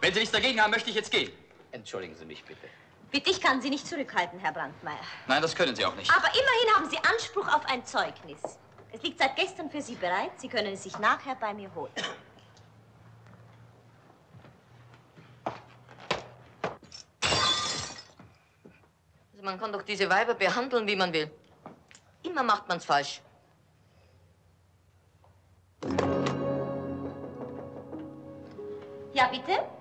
Wenn Sie nichts dagegen haben, möchte ich jetzt gehen. Entschuldigen Sie mich bitte. Bitte, ich kann Sie nicht zurückhalten, Herr Brandmeier. Nein, das können Sie auch nicht. Aber immerhin haben Sie Anspruch auf ein Zeugnis. Es liegt seit gestern für Sie bereit. Sie können es sich nachher bei mir holen. Also man kann doch diese Weiber behandeln, wie man will. Immer macht man's falsch. Ja, bitte?